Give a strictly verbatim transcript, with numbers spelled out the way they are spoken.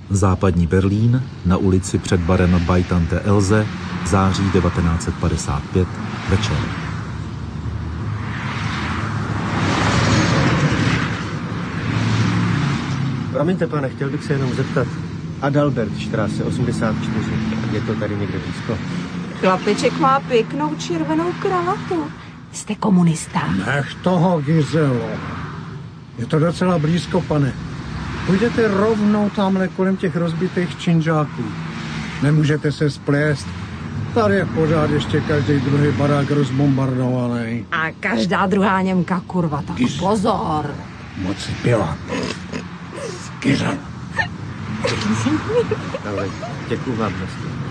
Západní Berlín, na ulici před barem Bei Tante Else, září devatenáct set padesát pět, večer. Promiňte, pane, chtěl bych se jenom zeptat. Adalbert Straße osmdesát čtyři. Je to tady někde blízko? Chlapeček má pěknou červenou kravatu. Jste komunista? Nech toho, Gizelo. Je to docela blízko, pane. Půjdete rovnou tamhle kolem těch rozbitých činžáků. Nemůžete se splést. Tady je pořád ještě každý druhý barák rozbombardovaný. A každá druhá Němka, kurva, tak Giz. Pozor. Moc si pila. Gizelo. Ale děkuju vám, prostě.